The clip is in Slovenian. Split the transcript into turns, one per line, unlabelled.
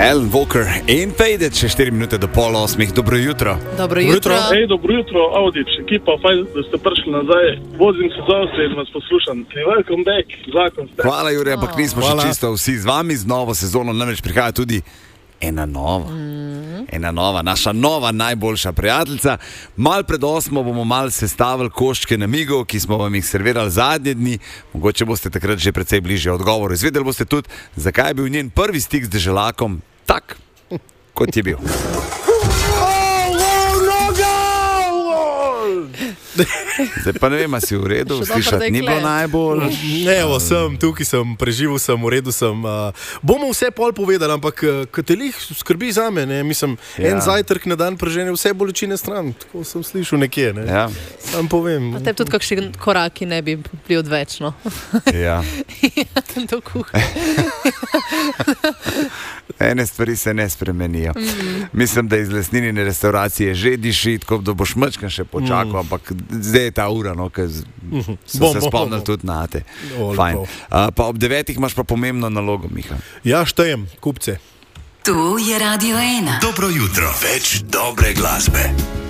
Alan Walker in Faded, še 4 minute do 7:30. Dobro jutro.
Dobro jutro.
Hej, dobro jutro, Audič, ekipa, fajn, da ste prišli nazaj. Vozim se z Avstrije in vas poslušam. Welcome back, zakon ste.
Hvala, Jure, ampak nismo še čisto vsi z vami z novo sezono, namreč prihaja tudi ena nova, naša nova najboljša prijateljica. Mal pred 8 bomo mal sestavili koščke namigov, ki smo vam jih servirali zadnje dni. Mogoče boste takrat že precej bližje odgovoru. Izvedeli boste tudi, zakaj je bil njen prvi stik z deželakom tak, kot je bil. Zdaj pa ne vem, a si v redu, slišati ni bilo najbolj.
Ne, evo, tukaj sem, preživel sem, v redu sem. Bomo vse pol povedali, ampak Katelih skrbi za me, ne, mislim, en zajtrk na dan prežene vse bolečine stran, tako sem slišal nekje, ne.
Ja.
Sam povem.
A te tudi kakšni koraki ne bi bili odvečno.
Ja.
Do kuhne.
Ene stvari se ne spremenijo. Mislim, da iz lesninine restauracije že diši, tako da boš mačkan še počakal, ampak zdaj je ta ura, no, ker so se spomnili tudi na te. Fajn. Pa ob 9 imaš pa pomembno nalogo, Miha.
Ja, štejem, kupce.
Tu je Radio 1.
Dobro jutro, več dobre glasbe.